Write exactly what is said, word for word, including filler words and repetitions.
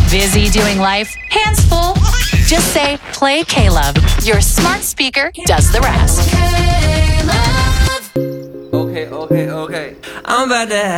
Busy doing life? Hands full? Just say, play K-Love. Your smart speaker does the rest. Okay, okay, okay. I'm about to have